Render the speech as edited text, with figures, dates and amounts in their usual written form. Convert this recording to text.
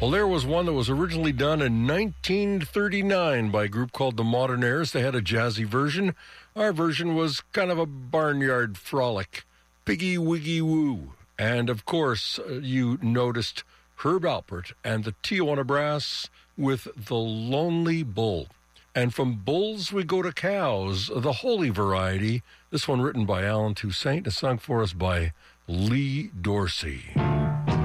Well, there was one that was originally done in 1939 by a group called the Modernaires. They had a jazzy version. Our version was kind of a barnyard frolic. Piggy Wiggy Woo. And, of course, you noticed Herb Alpert and the Tijuana Brass with The Lonely Bull. And from bulls, we go to cows, the holy variety. This one written by Alan Toussaint and sung for us by Lee Dorsey.